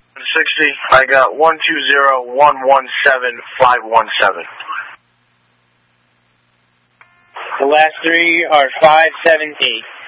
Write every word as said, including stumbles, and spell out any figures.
sixty, I got one two zero one one seven five one seven. The last three are five seven eight.